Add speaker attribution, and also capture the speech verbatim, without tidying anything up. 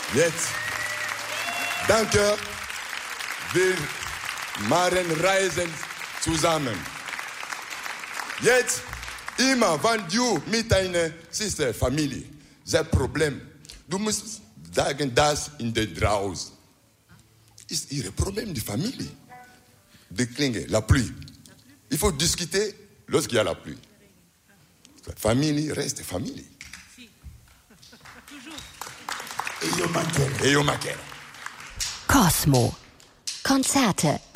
Speaker 1: Jetzt, danke, wir machen Reisen zusammen. Jetzt, immer, wenn du mit deiner Schwester, Familie, das Problem, du musst sagen, das in der draußen ist ihr Problem, die Familie. Die Klinge, la pluie. Il faut discuter lorsqu'il y a la pluie. Famille reste famille.
Speaker 2: E io mancherò.
Speaker 1: E io mancherò.
Speaker 3: Cosmo. Konzerte